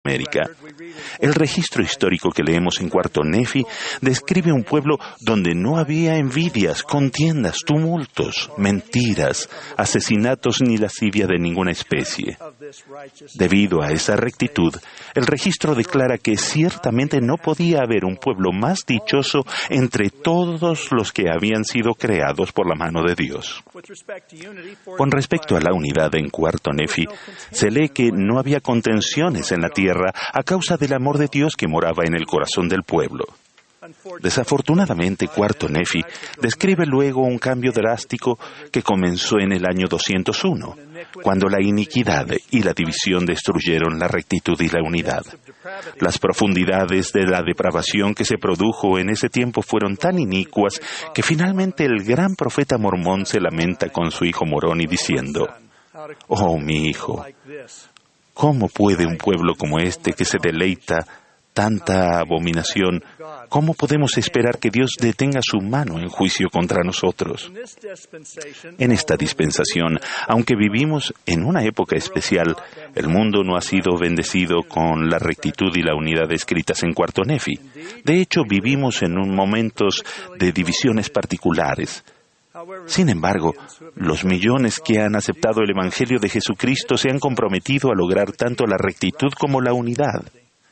América. El registro histórico que leemos en Cuarto Nefi describe un pueblo donde no había envidias, contiendas, tumultos, mentiras, asesinatos ni lascivia de ninguna especie. Debido a esa rectitud, el registro declara que ciertamente no podía haber un pueblo más dichoso entre todos los que habían sido creados por la mano de Dios. Con respecto a la unidad en Cuarto Nefi, se lee que no había contenciones en la tierra a causa del amor de Dios que moraba en el corazón del pueblo. Desafortunadamente, Cuarto Nefi describe luego un cambio drástico que comenzó en el año 201, cuando la iniquidad y la división destruyeron la rectitud y la unidad. Las profundidades de la depravación que se produjo en ese tiempo fueron tan inicuas que finalmente el gran profeta Mormón se lamenta con su hijo Moroni diciendo: «Oh, mi hijo, ¿cómo puede un pueblo como este que se deleita tanta abominación, cómo podemos esperar que Dios detenga su mano en juicio contra nosotros?» En esta dispensación, aunque vivimos en una época especial, el mundo no ha sido bendecido con la rectitud y la unidad escritas en Cuarto Nefi. De hecho, vivimos en momentos de divisiones particulares. Sin embargo, los millones que han aceptado el Evangelio de Jesucristo se han comprometido a lograr tanto la rectitud como la unidad.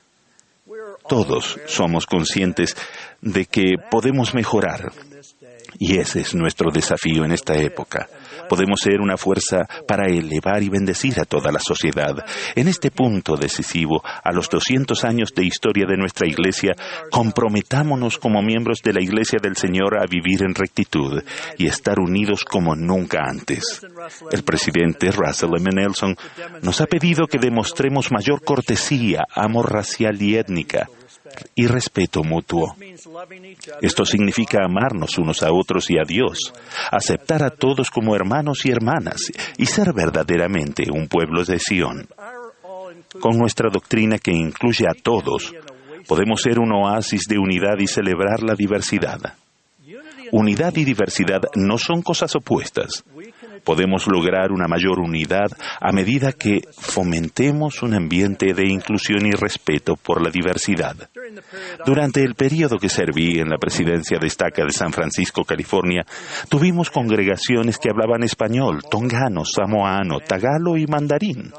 Todos somos conscientes de que podemos mejorar, y ese es nuestro desafío en esta época. Podemos ser una fuerza para elevar y bendecir a toda la sociedad. En este punto decisivo, a los 200 años de historia de nuestra Iglesia, comprometámonos como miembros de la Iglesia del Señor a vivir en rectitud y estar unidos como nunca antes. El presidente Russell M. Nelson nos ha pedido que demostremos mayor cortesía, amor racial y étnica, y respeto mutuo. Esto significa amarnos unos a otros y a Dios, aceptar a todos como hermanos y hermanas y ser verdaderamente un pueblo de Sión. Con nuestra doctrina que incluye a todos, podemos ser un oasis de unidad y celebrar la diversidad. Unidad y diversidad no son cosas opuestas. Podemos lograr una mayor unidad a medida que fomentemos un ambiente de inclusión y respeto por la diversidad. Durante el periodo que serví en la presidencia de Estaca de San Francisco, California, tuvimos congregaciones que hablaban español, tongano, samoano, tagalo y mandarín.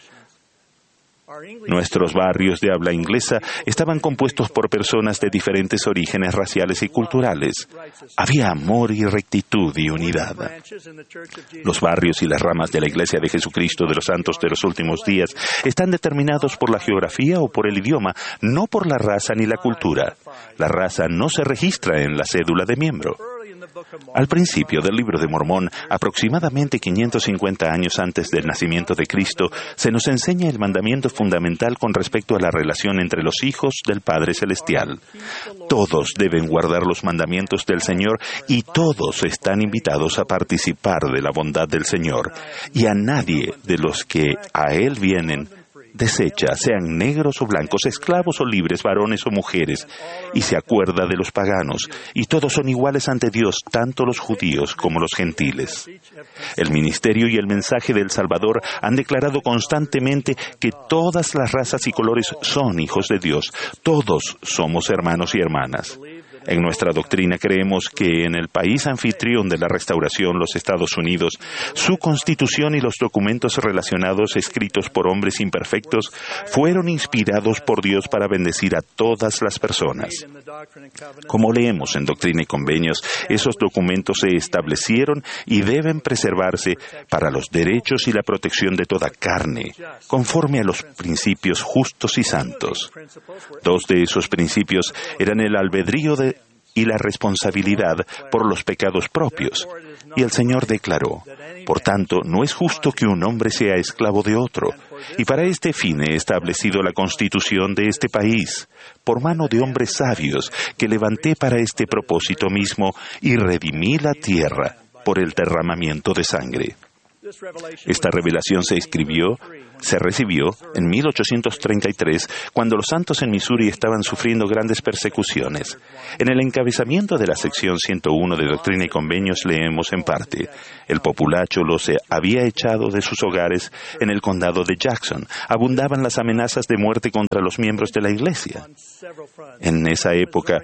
Nuestros barrios de habla inglesa estaban compuestos por personas de diferentes orígenes raciales y culturales. Había amor y rectitud y unidad. Los barrios y las ramas de la Iglesia de Jesucristo de los Santos de los Últimos Días están determinados por la geografía o por el idioma, no por la raza ni la cultura. La raza no se registra en la cédula de miembro. Al principio del Libro de Mormón, aproximadamente 550 años antes del nacimiento de Cristo, se nos enseña el mandamiento fundamental con respecto a la relación entre los hijos del Padre Celestial. Todos deben guardar los mandamientos del Señor y todos están invitados a participar de la bondad del Señor. Y a nadie de los que a Él vienen desecha, sean negros o blancos, esclavos o libres, varones o mujeres, y se acuerda de los paganos, y todos son iguales ante Dios, tanto los judíos como los gentiles. El ministerio y el mensaje del Salvador han declarado constantemente que todas las razas y colores son hijos de Dios. Todos somos hermanos y hermanas. En nuestra doctrina creemos que en el país anfitrión de la restauración, los Estados Unidos, su constitución y los documentos relacionados escritos por hombres imperfectos fueron inspirados por Dios para bendecir a todas las personas. Como leemos en Doctrina y Convenios, esos documentos se establecieron y deben preservarse para los derechos y la protección de toda carne, conforme a los principios justos y santos. Dos de esos principios eran el albedrío y la responsabilidad por los pecados propios. Y el Señor declaró: por tanto, no es justo que un hombre sea esclavo de otro. Y para este fin he establecido la constitución de este país, por mano de hombres sabios, que levanté para este propósito mismo, y redimí la tierra por el derramamiento de sangre. Esta revelación se recibió en 1833, cuando los santos en Missouri estaban sufriendo grandes persecuciones. En el encabezamiento de la sección 101 de Doctrina y Convenios leemos en parte: el populacho los había echado de sus hogares en el condado de Jackson. Abundaban las amenazas de muerte contra los miembros de la Iglesia. En esa época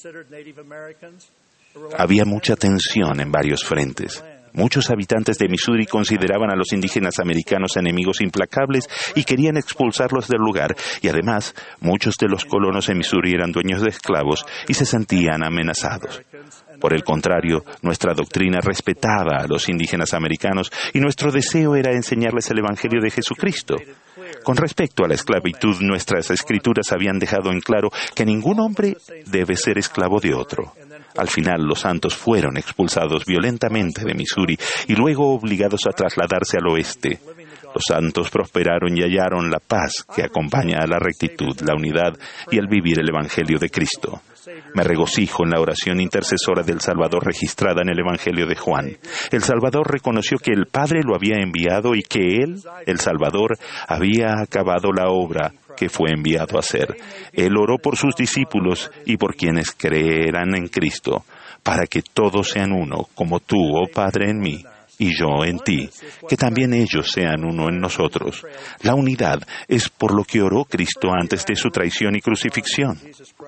había mucha tensión en varios frentes. Muchos habitantes de Missouri consideraban a los indígenas americanos enemigos implacables y querían expulsarlos del lugar, y además muchos de los colonos en Missouri eran dueños de esclavos y se sentían amenazados. Por el contrario, nuestra doctrina respetaba a los indígenas americanos y nuestro deseo era enseñarles el Evangelio de Jesucristo. Con respecto a la esclavitud, nuestras escrituras habían dejado en claro que ningún hombre debe ser esclavo de otro. Al final, los santos fueron expulsados violentamente de Missouri y luego obligados a trasladarse al oeste. Los santos prosperaron y hallaron la paz que acompaña a la rectitud, la unidad y el vivir el Evangelio de Cristo. Me regocijo en la oración intercesora del Salvador registrada en el Evangelio de Juan. El Salvador reconoció que el Padre lo había enviado y que Él, el Salvador, había acabado la obra que fue enviado a hacer. Él oró por sus discípulos y por quienes creerán en Cristo, para que todos sean uno, como tú, oh Padre, en mí, y yo en ti, que también ellos sean uno en nosotros. La unidad es por lo que oró Cristo antes de su traición y crucifixión.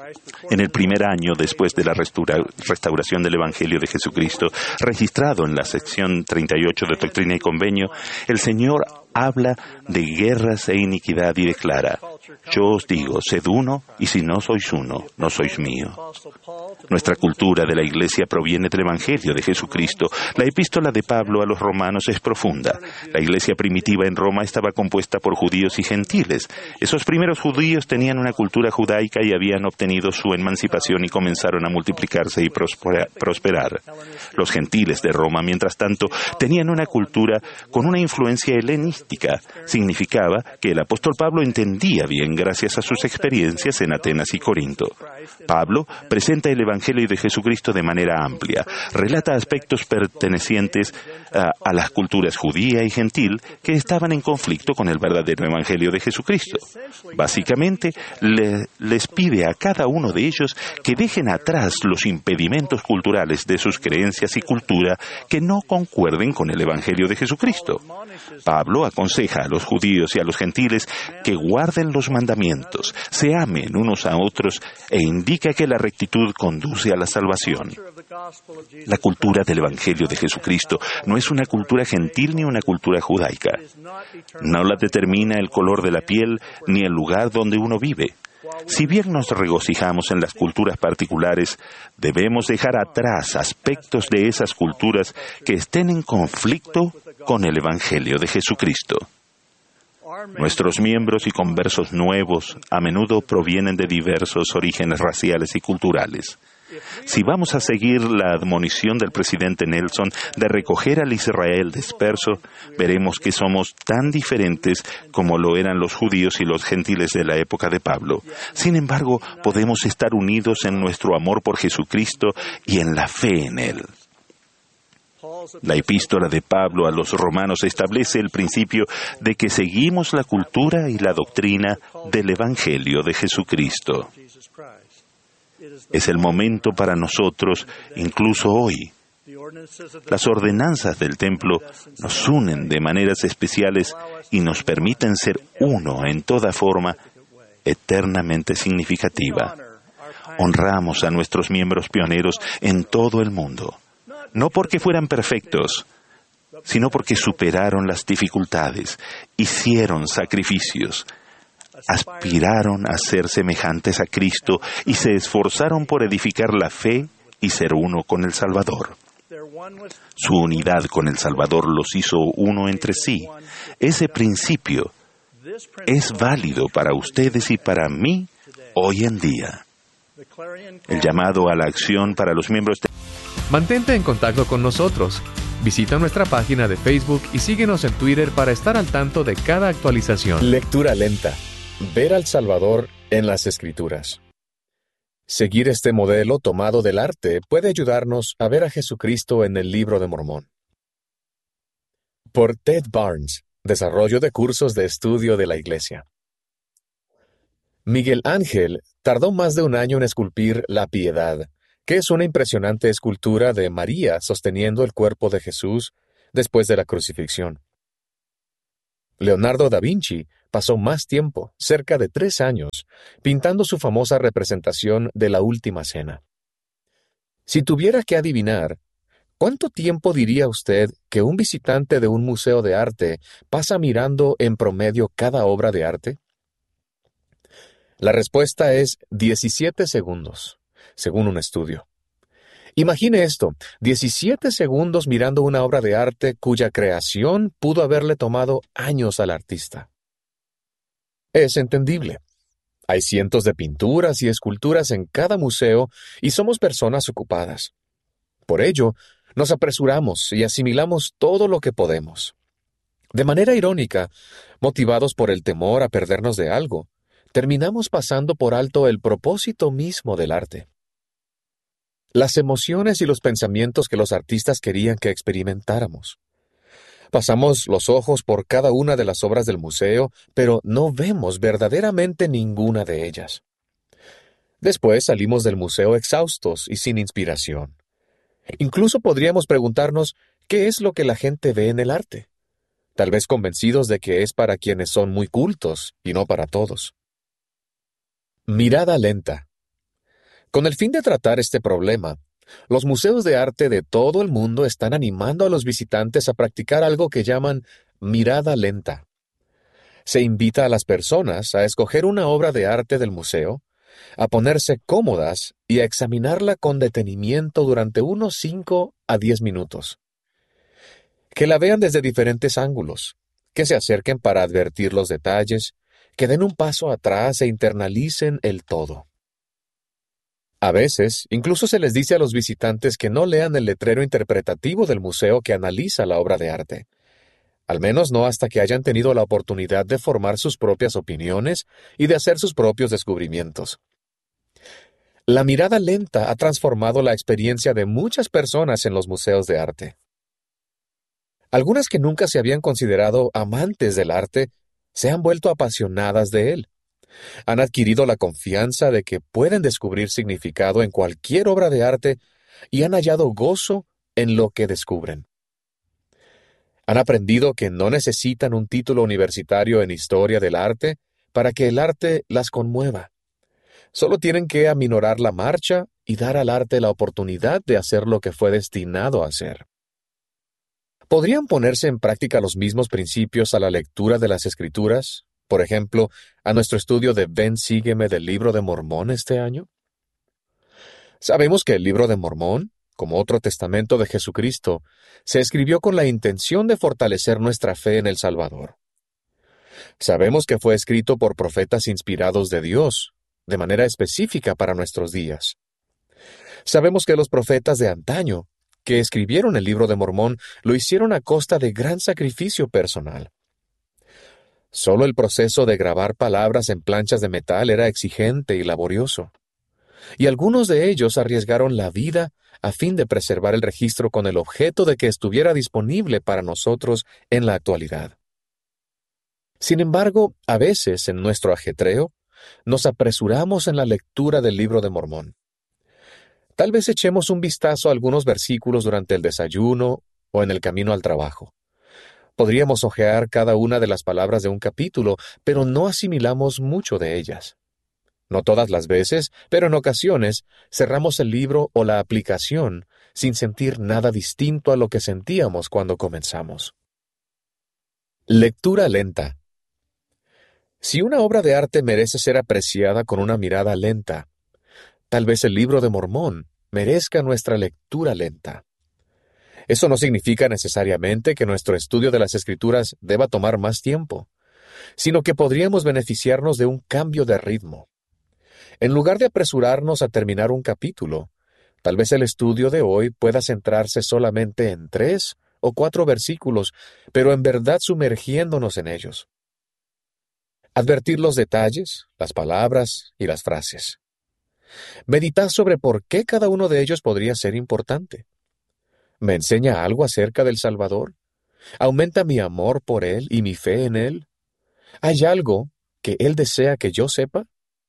En el primer año después de la restauración del Evangelio de Jesucristo, registrado en la sección 38 de Doctrina y Convenio, el Señor habla de guerras e iniquidad y declara: yo os digo, sed uno, y si no sois uno, no sois mío. Nuestra cultura de la Iglesia proviene del Evangelio de Jesucristo. La epístola de Pablo a los romanos es profunda. La Iglesia primitiva en Roma estaba compuesta por judíos y gentiles. Esos primeros judíos tenían una cultura judaica y habían obtenido su emancipación y comenzaron a multiplicarse y prosperar. Los gentiles de Roma, mientras tanto, tenían una cultura con una influencia helenística. Significaba que el apóstol Pablo entendía bien gracias a sus experiencias en Atenas y Corinto. Pablo presenta el Evangelio de Jesucristo de manera amplia. Relata aspectos pertenecientes a las culturas judía y gentil que estaban en conflicto con el verdadero Evangelio de Jesucristo. Básicamente, les pide a cada uno de ellos que dejen atrás los impedimentos culturales de sus creencias y cultura que no concuerden con el Evangelio de Jesucristo. Pablo aconseja a los judíos y a los gentiles que guarden los mandamientos, se amen unos a otros e indica que la rectitud conduce a la salvación. La cultura del Evangelio de Jesucristo no es una cultura gentil ni una cultura judaica. No la determina el color de la piel ni el lugar donde uno vive. Si bien nos regocijamos en las culturas particulares, debemos dejar atrás aspectos de esas culturas que estén en conflicto con el Evangelio de Jesucristo. Nuestros miembros y conversos nuevos a menudo provienen de diversos orígenes raciales y culturales. Si vamos a seguir la admonición del presidente Nelson de recoger al Israel disperso, veremos que somos tan diferentes como lo eran los judíos y los gentiles de la época de Pablo. Sin embargo, podemos estar unidos en nuestro amor por Jesucristo y en la fe en Él. La epístola de Pablo a los romanos establece el principio de que seguimos la cultura y la doctrina del Evangelio de Jesucristo. Es el momento para nosotros, incluso hoy. Las ordenanzas del templo nos unen de maneras especiales y nos permiten ser uno en toda forma eternamente significativa. Honramos a nuestros miembros pioneros en todo el mundo. No porque fueran perfectos, sino porque superaron las dificultades, hicieron sacrificios, aspiraron a ser semejantes a Cristo y se esforzaron por edificar la fe y ser uno con el Salvador. Su unidad con el Salvador los hizo uno entre sí. Ese principio es válido para ustedes y para mí hoy en día. El llamado a la acción para los miembros de... Mantente en contacto con nosotros. Visita nuestra página de Facebook y síguenos en Twitter para estar al tanto de cada actualización. Lectura lenta. Ver al Salvador en las Escrituras. Seguir este modelo tomado del arte puede ayudarnos a ver a Jesucristo en el Libro de Mormón. Por Ted Barnes, Desarrollo de cursos de estudio de la Iglesia. Miguel Ángel tardó más de un año en esculpir La Piedad, que es una impresionante escultura de María sosteniendo el cuerpo de Jesús después de la crucifixión. Leonardo da Vinci pasó más tiempo, cerca de 3 años, pintando su famosa representación de la Última Cena. Si tuviera que adivinar, ¿cuánto tiempo diría usted que un visitante de un museo de arte pasa mirando en promedio cada obra de arte? La respuesta es 17 segundos, según un estudio. Imagine esto, 17 segundos mirando una obra de arte cuya creación pudo haberle tomado años al artista. Es entendible. Hay cientos de pinturas y esculturas en cada museo y somos personas ocupadas. Por ello, nos apresuramos y asimilamos todo lo que podemos. De manera irónica, motivados por el temor a perdernos de algo, terminamos pasando por alto el propósito mismo del arte. Las emociones y los pensamientos que los artistas querían que experimentáramos. Pasamos los ojos por cada una de las obras del museo, pero no vemos verdaderamente ninguna de ellas. Después salimos del museo exhaustos y sin inspiración. Incluso podríamos preguntarnos qué es lo que la gente ve en el arte, tal vez convencidos de que es para quienes son muy cultos y no para todos. Mirada lenta. Con el fin de tratar este problema, los museos de arte de todo el mundo están animando a los visitantes a practicar algo que llaman mirada lenta. Se invita a las personas a escoger una obra de arte del museo, a ponerse cómodas y a examinarla con detenimiento durante unos 5 a 10 minutos. Que la vean desde diferentes ángulos, que se acerquen para advertir los detalles, que den un paso atrás e internalicen el todo. A veces, incluso se les dice a los visitantes que no lean el letrero interpretativo del museo que analiza la obra de arte. Al menos no hasta que hayan tenido la oportunidad de formar sus propias opiniones y de hacer sus propios descubrimientos. La mirada lenta ha transformado la experiencia de muchas personas en los museos de arte. Algunas que nunca se habían considerado amantes del arte se han vuelto apasionadas de él. Han adquirido la confianza de que pueden descubrir significado en cualquier obra de arte y han hallado gozo en lo que descubren. Han aprendido que no necesitan un título universitario en historia del arte para que el arte las conmueva. Solo tienen que aminorar la marcha y dar al arte la oportunidad de hacer lo que fue destinado a hacer. ¿Podrían ponerse en práctica los mismos principios a la lectura de las Escrituras? Por ejemplo, a nuestro estudio de Ven, sígueme del Libro de Mormón este año. Sabemos que el Libro de Mormón, como otro testamento de Jesucristo, se escribió con la intención de fortalecer nuestra fe en el Salvador. Sabemos que fue escrito por profetas inspirados de Dios, de manera específica para nuestros días. Sabemos que los profetas de antaño, que escribieron el Libro de Mormón, lo hicieron a costa de gran sacrificio personal. Solo el proceso de grabar palabras en planchas de metal era exigente y laborioso, y algunos de ellos arriesgaron la vida a fin de preservar el registro con el objeto de que estuviera disponible para nosotros en la actualidad. Sin embargo, a veces en nuestro ajetreo, nos apresuramos en la lectura del Libro de Mormón. Tal vez echemos un vistazo a algunos versículos durante el desayuno o en el camino al trabajo. Podríamos hojear cada una de las palabras de un capítulo, pero no asimilamos mucho de ellas. No todas las veces, pero en ocasiones, cerramos el libro o la aplicación sin sentir nada distinto a lo que sentíamos cuando comenzamos. Lectura lenta. Si una obra de arte merece ser apreciada con una mirada lenta, tal vez el Libro de Mormón merezca nuestra lectura lenta. Eso no significa necesariamente que nuestro estudio de las Escrituras deba tomar más tiempo, sino que podríamos beneficiarnos de un cambio de ritmo. En lugar de apresurarnos a terminar un capítulo, tal vez el estudio de hoy pueda centrarse solamente en 3 o 4 versículos, pero en verdad sumergiéndonos en ellos. Advertir los detalles, las palabras y las frases. Meditar sobre por qué cada uno de ellos podría ser importante. ¿Me enseña algo acerca del Salvador? ¿Aumenta mi amor por Él y mi fe en Él? ¿Hay algo que Él desea que yo sepa?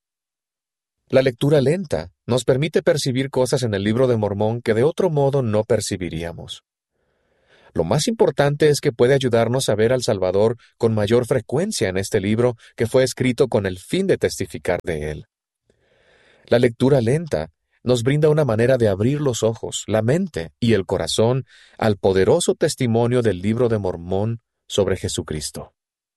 La lectura lenta nos permite percibir cosas en el Libro de Mormón que de otro modo no percibiríamos. Lo más importante es que puede ayudarnos a ver al Salvador con mayor frecuencia en este libro que fue escrito con el fin de testificar de Él. La lectura lenta nos brinda una manera de abrir los ojos, la mente y el corazón al poderoso testimonio del Libro de Mormón sobre Jesucristo.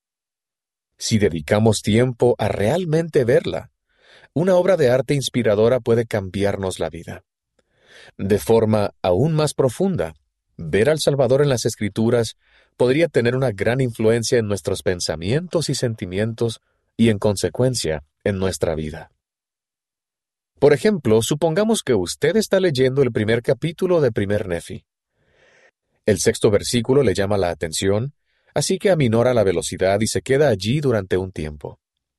Si dedicamos tiempo a realmente verla, una obra de arte inspiradora puede cambiarnos la vida. De forma aún más profunda, ver al Salvador en las Escrituras podría tener una gran influencia en nuestros pensamientos y sentimientos y, en consecuencia, en nuestra vida. Por ejemplo, supongamos que usted está leyendo el primer capítulo de Primer Nefi. El 6º versículo le llama la atención, así que aminora la velocidad y se queda allí durante un tiempo.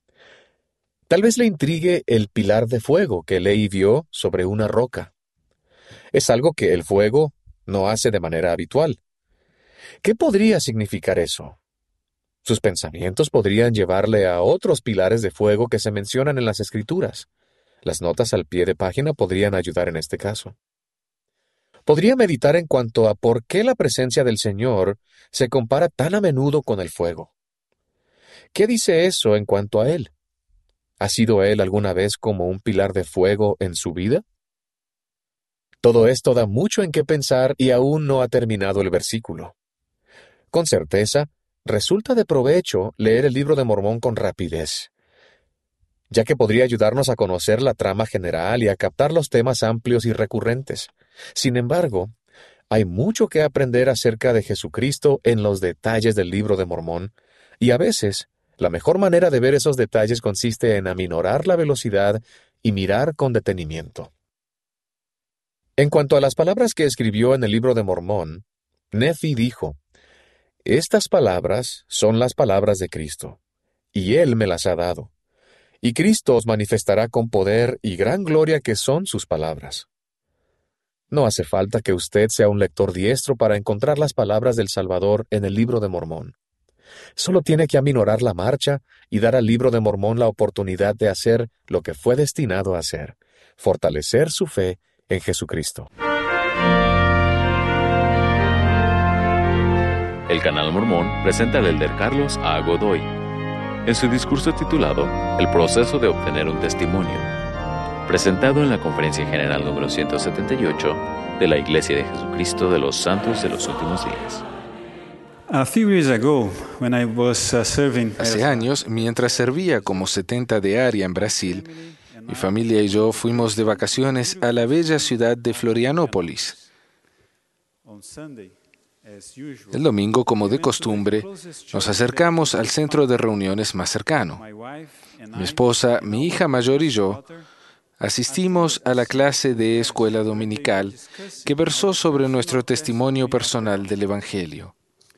Tal vez le intrigue el pilar de fuego que Lehi vio sobre una roca. Es algo que el fuego no hace de manera habitual. ¿Qué podría significar eso? Sus pensamientos podrían llevarle a otros pilares de fuego que se mencionan en las Escrituras. Las notas al pie de página podrían ayudar en este caso. Podría meditar en cuanto a por qué la presencia del Señor se compara tan a menudo con el fuego. ¿Qué dice eso en cuanto a Él? ¿Ha sido Él alguna vez como un pilar de fuego en su vida? Todo esto da mucho en qué pensar y aún no ha terminado el versículo. Con certeza, resulta de provecho leer el Libro de Mormón con rapidez, ya que podría ayudarnos a conocer la trama general y a captar los temas amplios y recurrentes. Sin embargo, hay mucho que aprender acerca de Jesucristo en los detalles del Libro de Mormón, y a veces, la mejor manera de ver esos detalles consiste en aminorar la velocidad y mirar con detenimiento. En cuanto a las palabras que escribió en el Libro de Mormón, Nefi dijo: «Estas palabras son las palabras de Cristo, y Él me las ha dado. Y Cristo os manifestará con poder y gran gloria que son sus palabras». No hace falta que usted sea un lector diestro para encontrar las palabras del Salvador en el Libro de Mormón. Solo tiene que aminorar la marcha y dar al Libro de Mormón la oportunidad de hacer lo que fue destinado a hacer: fortalecer su fe en Jesucristo. El Canal Mormón presenta al elder Carlos A. Godoy en su discurso titulado El proceso de obtener un testimonio, presentado en la Conferencia General número 178 de la Iglesia de Jesucristo de los Santos de los Últimos Días. Hace años, mientras servía como 70 de área en Brasil, mi familia y yo fuimos de vacaciones a la bella ciudad de Florianópolis. El domingo, como de costumbre, nos acercamos al centro de reuniones más cercano. Mi esposa, mi hija mayor y yo asistimos a la clase de escuela dominical que versó sobre nuestro testimonio personal del Evangelio.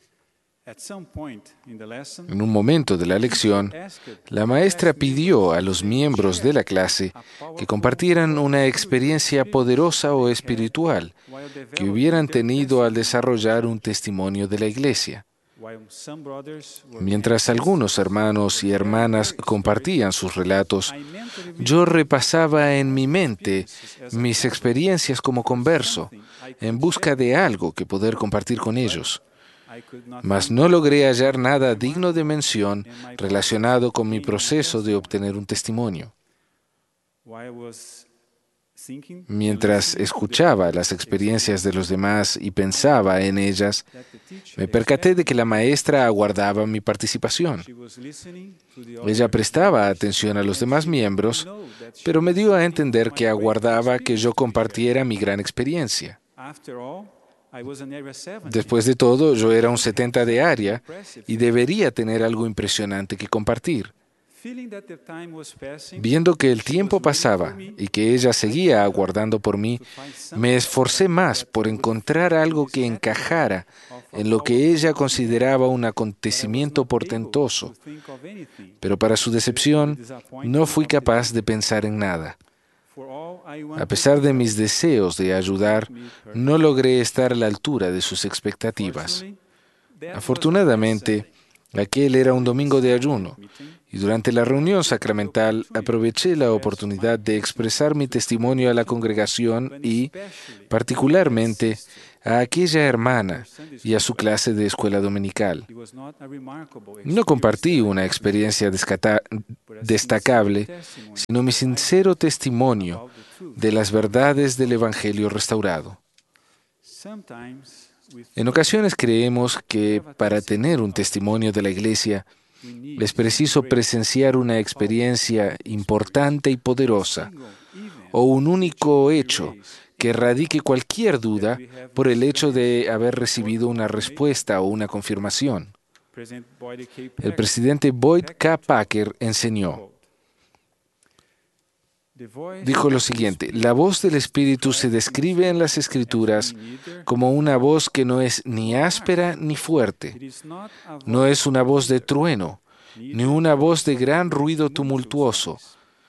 En un momento de la lección, la maestra pidió a los miembros de la clase que compartieran una experiencia poderosa o espiritual que hubieran tenido al desarrollar un testimonio de la iglesia. Mientras algunos hermanos y hermanas compartían sus relatos, yo repasaba en mi mente mis experiencias como converso, en busca de algo que poder compartir con ellos. Mas no logré hallar nada digno de mención relacionado con mi proceso de obtener un testimonio. Mientras escuchaba las experiencias de los demás y pensaba en ellas, me percaté de que la maestra aguardaba mi participación. Ella prestaba atención a los demás miembros, pero me dio a entender que aguardaba que yo compartiera mi gran experiencia. Después de todo, yo era un 70 de área y debería tener algo impresionante que compartir. Viendo que el tiempo pasaba y que ella seguía aguardando por mí, me esforcé más por encontrar algo que encajara en lo que ella consideraba un acontecimiento portentoso. Pero para su decepción, no fui capaz de pensar en nada. A pesar de mis deseos de ayudar, no logré estar a la altura de sus expectativas. Afortunadamente, aquel era un domingo de ayuno, y durante la reunión sacramental aproveché la oportunidad de expresar mi testimonio a la congregación y, particularmente, a aquella hermana y a su clase de escuela dominical. No compartí una experiencia destacable, sino mi sincero testimonio de las verdades del Evangelio restaurado. En ocasiones creemos que para tener un testimonio de la Iglesia es preciso presenciar una experiencia importante y poderosa o un único hecho que erradique cualquier duda por el hecho de haber recibido una respuesta o una confirmación. El presidente Boyd K. Packer enseñó, dijo lo siguiente: la voz del Espíritu se describe en las Escrituras como una voz que no es ni áspera ni fuerte. No es una voz de trueno, ni una voz de gran ruido tumultuoso,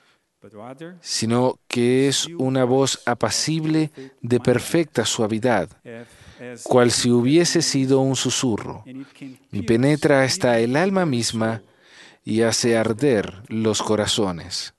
sino que es una voz apacible de perfecta suavidad, cual si hubiese sido un susurro, y penetra hasta el alma misma y hace arder los corazones.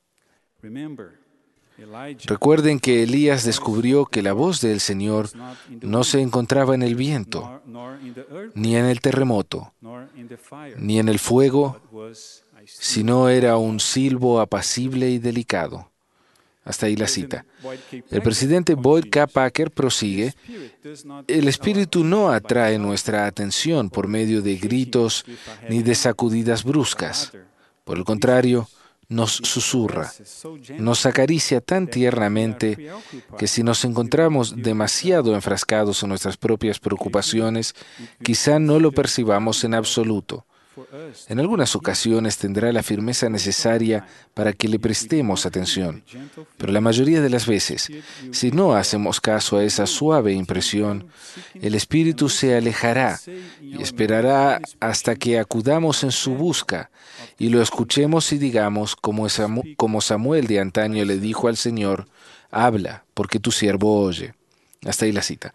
Recuerden que Elías descubrió que la voz del Señor no se encontraba en el viento, ni en el terremoto, ni en el fuego, sino era un silbo apacible y delicado. Hasta ahí la cita. El presidente Boyd K. Packer prosigue: el Espíritu no atrae nuestra atención por medio de gritos ni de sacudidas bruscas. Por el contrario, nos susurra, nos acaricia tan tiernamente que si nos encontramos demasiado enfrascados en nuestras propias preocupaciones, quizá no lo percibamos en absoluto. En algunas ocasiones tendrá la firmeza necesaria para que le prestemos atención, pero la mayoría de las veces, si no hacemos caso a esa suave impresión, el Espíritu se alejará y esperará hasta que acudamos en su busca y lo escuchemos y digamos, como Samuel de antaño le dijo al Señor: habla, porque tu siervo oye. Hasta ahí la cita.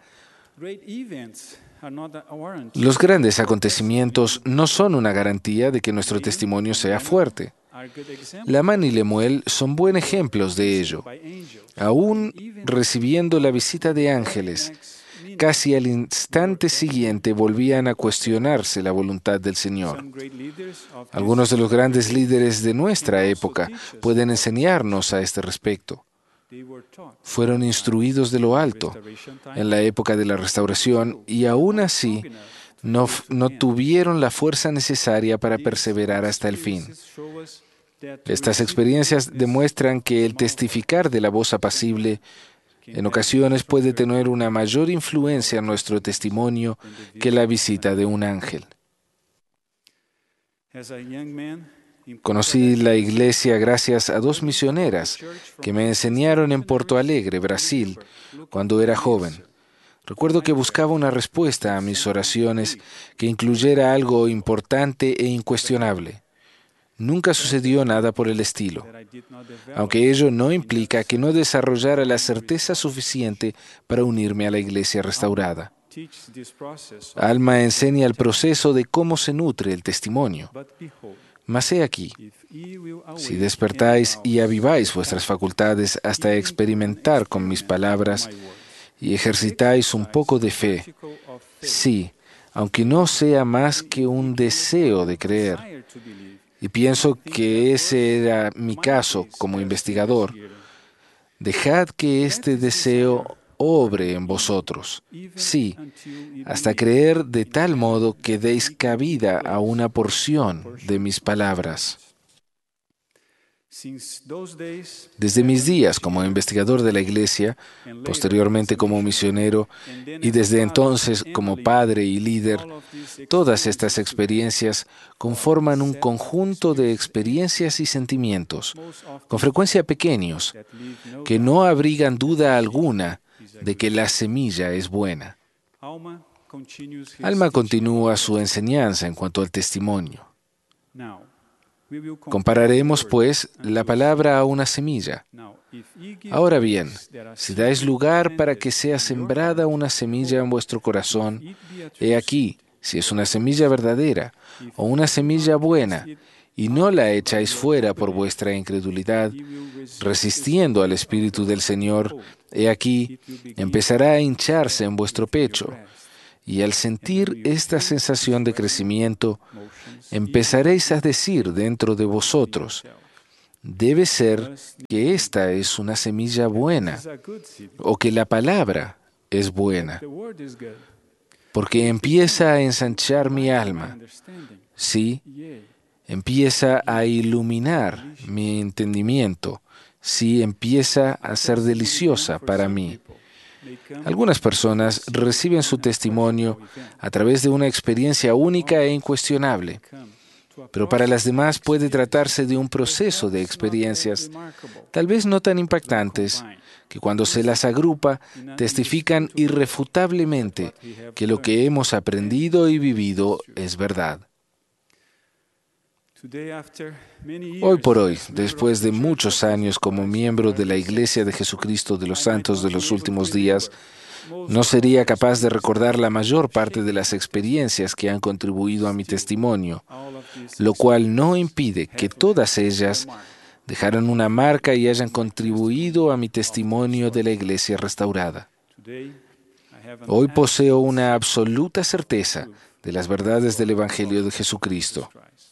Los grandes acontecimientos no son una garantía de que nuestro testimonio sea fuerte. Lamán y Lemuel son buen ejemplos de ello. Aún recibiendo la visita de ángeles, casi al instante siguiente volvían a cuestionarse la voluntad del Señor. Algunos de los grandes líderes de nuestra época pueden enseñarnos a este respecto. Fueron instruidos de lo alto en la época de la restauración y aún así no tuvieron la fuerza necesaria para perseverar hasta el fin. Estas experiencias demuestran que el testificar de la voz apacible en ocasiones puede tener una mayor influencia en nuestro testimonio que la visita de un ángel. Conocí la iglesia gracias a dos misioneras que me enseñaron en Porto Alegre, Brasil, cuando era joven. Recuerdo que buscaba una respuesta a mis oraciones que incluyera algo importante e incuestionable. Nunca sucedió nada por el estilo, aunque ello no implica que no desarrollara la certeza suficiente para unirme a la iglesia restaurada. Alma enseña el proceso de cómo se nutre el testimonio. Mas he aquí, si despertáis y aviváis vuestras facultades hasta experimentar con mis palabras y ejercitáis un poco de fe, sí, aunque no sea más que un deseo de creer, y pienso que ese era mi caso como investigador, dejad que este deseo obre en vosotros, sí, hasta creer de tal modo que deis cabida a una porción de mis palabras. Desde mis días como investigador de la Iglesia, posteriormente como misionero y desde entonces como padre y líder, todas estas experiencias conforman un conjunto de experiencias y sentimientos, con frecuencia pequeños, que no abrigan duda alguna de que la semilla es buena. Alma continúa su enseñanza en cuanto al testimonio. Compararemos, pues, la palabra a una semilla. Ahora bien, si dais lugar para que sea sembrada una semilla en vuestro corazón, he aquí, si es una semilla verdadera o una semilla buena, y no la echáis fuera por vuestra incredulidad, resistiendo al Espíritu del Señor, he aquí, empezará a hincharse en vuestro pecho, y al sentir esta sensación de crecimiento, empezaréis a decir dentro de vosotros, debe ser que esta es una semilla buena, o que la palabra es buena, porque empieza a ensanchar mi alma, sí, empieza a iluminar mi entendimiento, sí, empieza a ser deliciosa para mí. Algunas personas reciben su testimonio a través de una experiencia única e incuestionable, pero para las demás puede tratarse de un proceso de experiencias, tal vez no tan impactantes, que cuando se las agrupa testifican irrefutablemente que lo que hemos aprendido y vivido es verdad. Hoy por hoy, después de muchos años como miembro de la Iglesia de Jesucristo de los Santos de los Últimos Días, no sería capaz de recordar la mayor parte de las experiencias que han contribuido a mi testimonio, lo cual no impide que todas ellas dejaron una marca y hayan contribuido a mi testimonio de la Iglesia restaurada. Hoy poseo una absoluta certeza de las verdades del Evangelio de Jesucristo.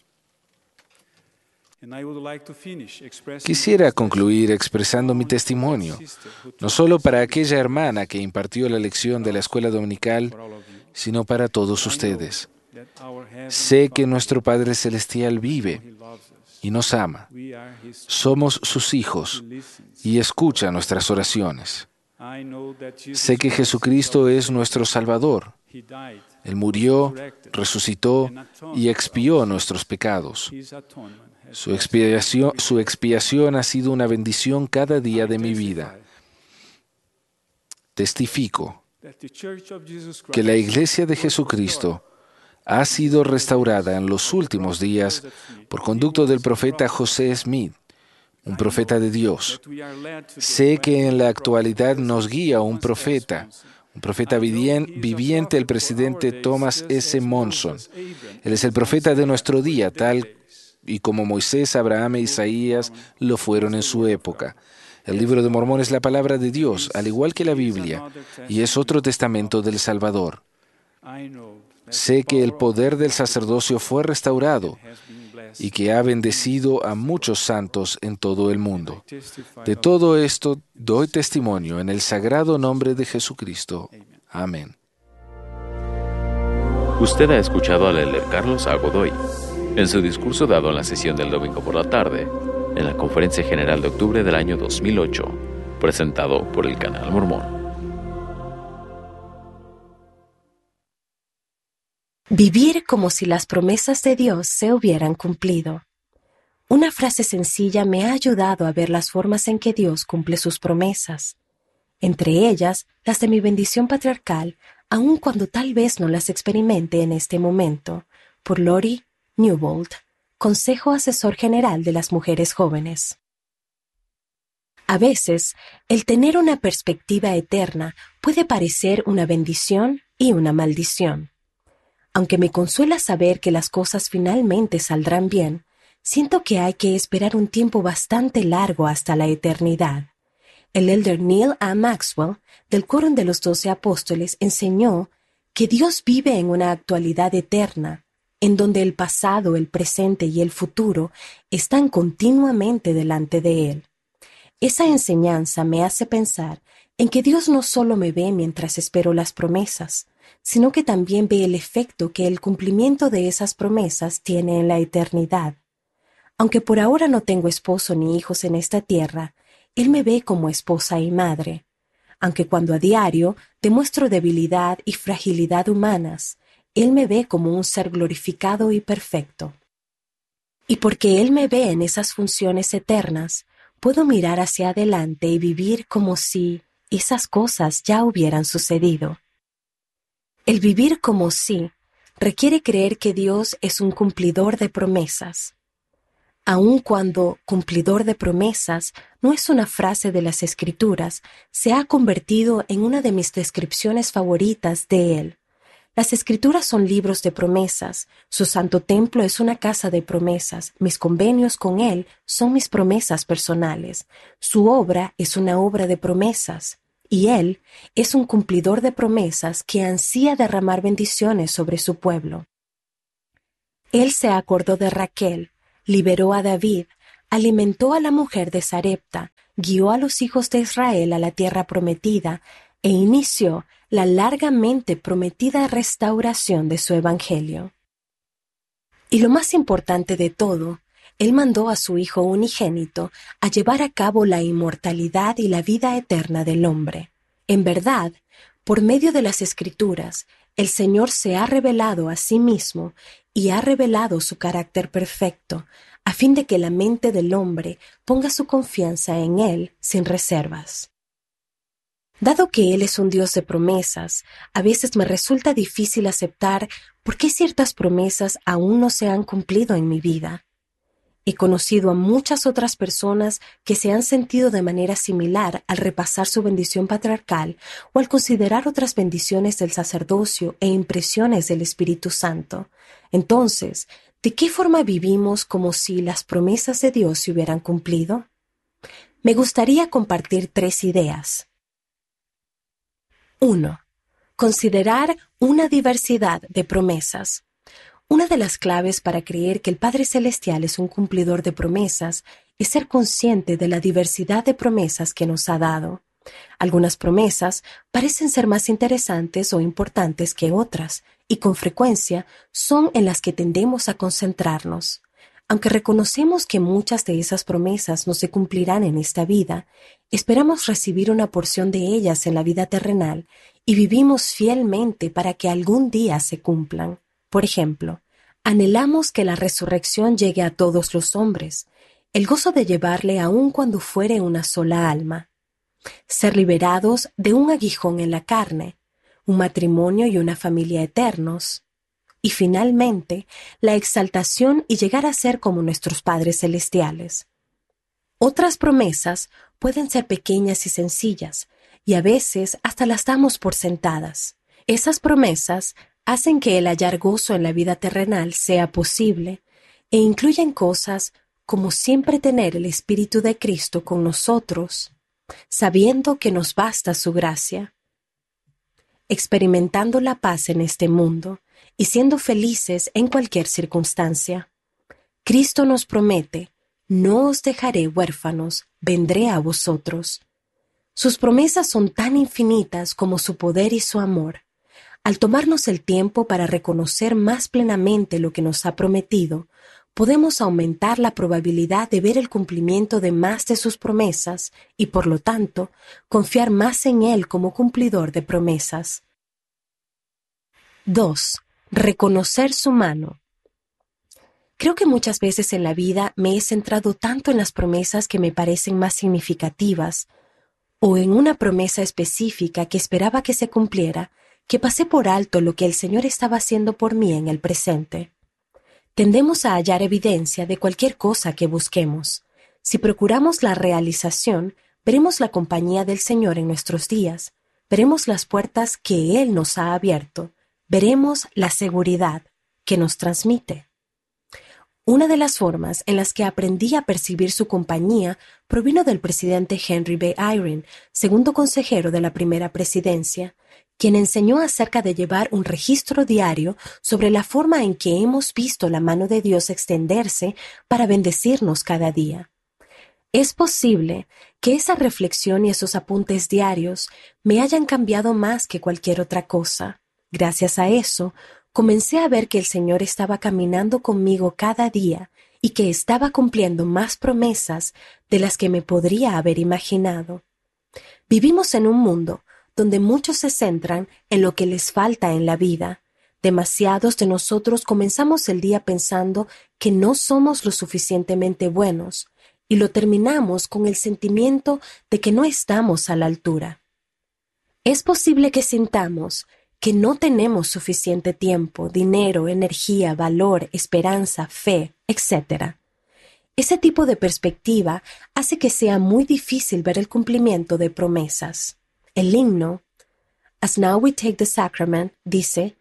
Quisiera concluir expresando mi testimonio, no solo para aquella hermana que impartió la lección de la escuela dominical, sino para todos ustedes. Sé que nuestro Padre Celestial vive y nos ama. Somos sus hijos y escucha nuestras oraciones. Sé que Jesucristo es nuestro Salvador. Él murió, resucitó y expió nuestros pecados. Su expiación ha sido una bendición cada día de mi vida. Testifico que la Iglesia de Jesucristo ha sido restaurada en los últimos días por conducto del profeta José Smith, un profeta de Dios. Sé que en la actualidad nos guía un profeta viviente, el presidente Thomas S. Monson. Él es el profeta de nuestro día, tal y como Moisés, Abraham e Isaías lo fueron en su época. El libro de Mormón es la palabra de Dios, al igual que la Biblia, y es otro testamento del Salvador. Sé que el poder del sacerdocio fue restaurado y que ha bendecido a muchos santos en todo el mundo. De todo esto doy testimonio en el sagrado nombre de Jesucristo. Amén. Usted ha escuchado al elder Carlos A. Godoy en su discurso dado en la sesión del domingo por la tarde, en la Conferencia General de octubre del año 2008, presentado por el Canal Mormón. Vivir como si las promesas de Dios se hubieran cumplido. Una frase sencilla me ha ayudado a ver las formas en que Dios cumple sus promesas, entre ellas las de mi bendición patriarcal, aun cuando tal vez no las experimente en este momento, por Lori Newbold, Consejo Asesor General de las Mujeres Jóvenes. A veces, el tener una perspectiva eterna puede parecer una bendición y una maldición. Aunque me consuela saber que las cosas finalmente saldrán bien, siento que hay que esperar un tiempo bastante largo hasta la eternidad. El elder Neil A. Maxwell, del Quórum de los 12 Apóstoles, enseñó que Dios vive en una actualidad eterna, en donde el pasado, el presente y el futuro están continuamente delante de Él. Esa enseñanza me hace pensar en que Dios no solo me ve mientras espero las promesas, sino que también ve el efecto que el cumplimiento de esas promesas tiene en la eternidad. Aunque por ahora no tengo esposo ni hijos en esta tierra, Él me ve como esposa y madre. Aunque cuando a diario demuestro debilidad y fragilidad humanas, Él me ve como un ser glorificado y perfecto. Y porque Él me ve en esas funciones eternas, puedo mirar hacia adelante y vivir como si esas cosas ya hubieran sucedido. El vivir como si requiere creer que Dios es un cumplidor de promesas. Aun cuando cumplidor de promesas no es una frase de las Escrituras, se ha convertido en una de mis descripciones favoritas de Él. Las Escrituras son libros de promesas, su santo templo es una casa de promesas, mis convenios con Él son mis promesas personales, su obra es una obra de promesas, y Él es un cumplidor de promesas que ansía derramar bendiciones sobre su pueblo. Él se acordó de Raquel, liberó a David, alimentó a la mujer de Sarepta, guió a los hijos de Israel a la tierra prometida e inició la largamente prometida restauración de su evangelio. Y lo más importante de todo, Él mandó a su Hijo unigénito a llevar a cabo la inmortalidad y la vida eterna del hombre. En verdad, por medio de las Escrituras, el Señor se ha revelado a sí mismo y ha revelado su carácter perfecto, a fin de que la mente del hombre ponga su confianza en Él sin reservas. Dado que Él es un Dios de promesas, a veces me resulta difícil aceptar por qué ciertas promesas aún no se han cumplido en mi vida. He conocido a muchas otras personas que se han sentido de manera similar al repasar su bendición patriarcal o al considerar otras bendiciones del sacerdocio e impresiones del Espíritu Santo. Entonces, ¿de qué forma vivimos como si las promesas de Dios se hubieran cumplido? Me gustaría compartir 3 ideas. 1. Considerar una diversidad de promesas. Una de las claves para creer que el Padre Celestial es un cumplidor de promesas es ser consciente de la diversidad de promesas que nos ha dado. Algunas promesas parecen ser más interesantes o importantes que otras, y con frecuencia son en las que tendemos a concentrarnos. Aunque reconocemos que muchas de esas promesas no se cumplirán en esta vida, esperamos recibir una porción de ellas en la vida terrenal y vivimos fielmente para que algún día se cumplan. Por ejemplo, anhelamos que la resurrección llegue a todos los hombres, el gozo de llevarle aun cuando fuere una sola alma, ser liberados de un aguijón en la carne, un matrimonio y una familia eternos, y finalmente, la exaltación y llegar a ser como nuestros padres celestiales. Otras promesas pueden ser pequeñas y sencillas, y a veces hasta las damos por sentadas. Esas promesas hacen que el hallar gozo en la vida terrenal sea posible e incluyen cosas como siempre tener el Espíritu de Cristo con nosotros, sabiendo que nos basta su gracia, experimentando la paz en este mundo y siendo felices en cualquier circunstancia. Cristo nos promete: no os dejaré huérfanos, vendré a vosotros. Sus promesas son tan infinitas como su poder y su amor. Al tomarnos el tiempo para reconocer más plenamente lo que nos ha prometido, podemos aumentar la probabilidad de ver el cumplimiento de más de sus promesas y, por lo tanto, confiar más en Él como cumplidor de promesas. 2. Reconocer su mano. Creo que muchas veces en la vida me he centrado tanto en las promesas que me parecen más significativas, o en una promesa específica que esperaba que se cumpliera, que pasé por alto lo que el Señor estaba haciendo por mí en el presente. Tendemos a hallar evidencia de cualquier cosa que busquemos. Si procuramos la realización, veremos la compañía del Señor en nuestros días, veremos las puertas que Él nos ha abierto, veremos la seguridad que nos transmite. Una de las formas en las que aprendí a percibir su compañía provino del presidente Henry B. Eyring, segundo consejero de la primera presidencia, quien enseñó acerca de llevar un registro diario sobre la forma en que hemos visto la mano de Dios extenderse para bendecirnos cada día. Es posible que esa reflexión y esos apuntes diarios me hayan cambiado más que cualquier otra cosa. Gracias a eso, comencé a ver que el Señor estaba caminando conmigo cada día y que estaba cumpliendo más promesas de las que me podría haber imaginado. Vivimos en un mundo donde muchos se centran en lo que les falta en la vida. Demasiados de nosotros comenzamos el día pensando que no somos lo suficientemente buenos y lo terminamos con el sentimiento de que no estamos a la altura. Es posible que sintamos que no tenemos suficiente tiempo, dinero, energía, valor, esperanza, fe, etc. Ese tipo de perspectiva hace que sea muy difícil ver el cumplimiento de promesas. El himno, As Now We Take the Sacrament, dice: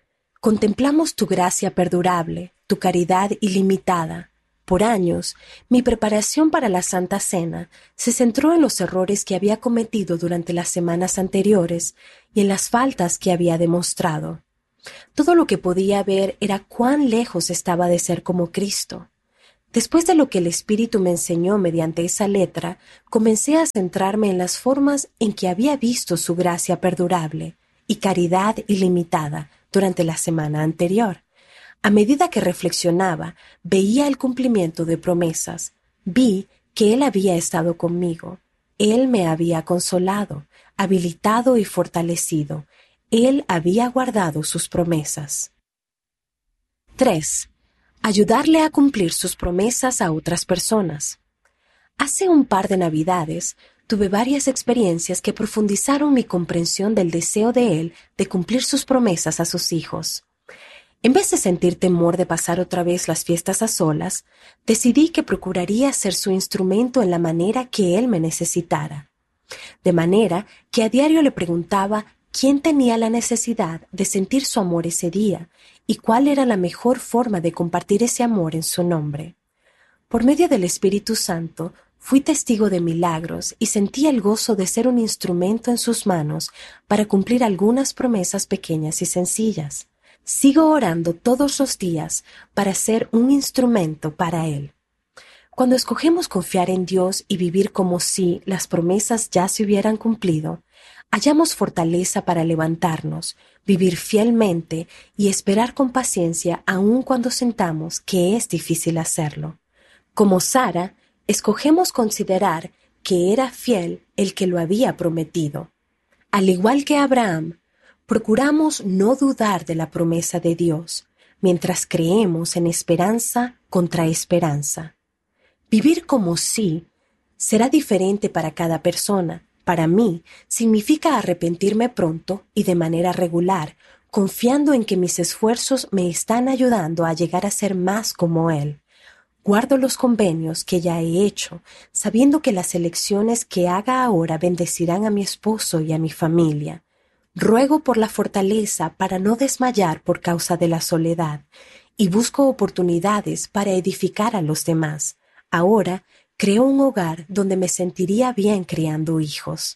Contemplamos tu gracia perdurable, tu caridad ilimitada. Por años, mi preparación para la Santa Cena se centró en los errores que había cometido durante las semanas anteriores y en las faltas que había demostrado. Todo lo que podía ver era cuán lejos estaba de ser como Cristo. Después de lo que el Espíritu me enseñó mediante esa letra, comencé a centrarme en las formas en que había visto su gracia perdurable y caridad ilimitada durante la semana anterior. A medida que reflexionaba, veía el cumplimiento de promesas. Vi que Él había estado conmigo. Él me había consolado, habilitado y fortalecido. Él había guardado sus promesas. 3. Ayudarle a cumplir sus promesas a otras personas. Hace un par de Navidades, tuve varias experiencias que profundizaron mi comprensión del deseo de Él de cumplir sus promesas a sus hijos. En vez de sentir temor de pasar otra vez las fiestas a solas, decidí que procuraría ser su instrumento en la manera que Él me necesitara. De manera que a diario le preguntaba quién tenía la necesidad de sentir su amor ese día y cuál era la mejor forma de compartir ese amor en su nombre. Por medio del Espíritu Santo, fui testigo de milagros y sentí el gozo de ser un instrumento en sus manos para cumplir algunas promesas pequeñas y sencillas. Sigo orando todos los días para ser un instrumento para Él. Cuando escogemos confiar en Dios y vivir como si las promesas ya se hubieran cumplido, hallamos fortaleza para levantarnos, vivir fielmente y esperar con paciencia aun cuando sintamos que es difícil hacerlo. Como Sara, escogemos considerar que era fiel el que lo había prometido. Al igual que Abraham, procuramos no dudar de la promesa de Dios, mientras creemos en esperanza contra esperanza. Vivir como sí será diferente para cada persona. Para mí, significa arrepentirme pronto y de manera regular, confiando en que mis esfuerzos me están ayudando a llegar a ser más como Él. Guardo los convenios que ya he hecho, sabiendo que las elecciones que haga ahora bendecirán a mi esposo y a mi familia. Ruego por la fortaleza para no desmayar por causa de la soledad, y busco oportunidades para edificar a los demás. Ahora creo un hogar donde me sentiría bien criando hijos.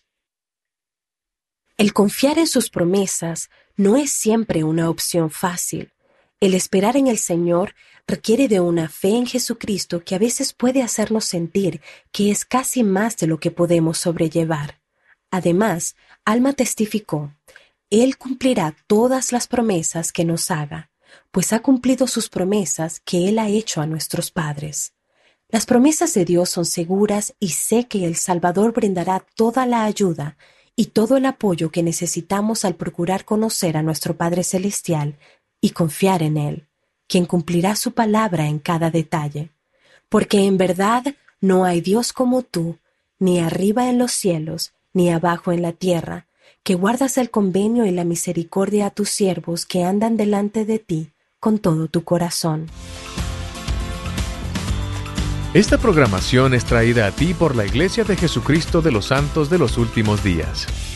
El confiar en sus promesas no es siempre una opción fácil. El esperar en el Señor requiere de una fe en Jesucristo que a veces puede hacernos sentir que es casi más de lo que podemos sobrellevar. Además, Alma testificó: Él cumplirá todas las promesas que nos haga, pues ha cumplido sus promesas que Él ha hecho a nuestros padres. Las promesas de Dios son seguras y sé que el Salvador brindará toda la ayuda y todo el apoyo que necesitamos al procurar conocer a nuestro Padre Celestial y confiar en Él, quien cumplirá su palabra en cada detalle. Porque en verdad no hay Dios como tú, ni arriba en los cielos, ni abajo en la tierra, que guardas el convenio y la misericordia a tus siervos que andan delante de ti con todo tu corazón. Esta programación es traída a ti por la Iglesia de Jesucristo de los Santos de los Últimos Días.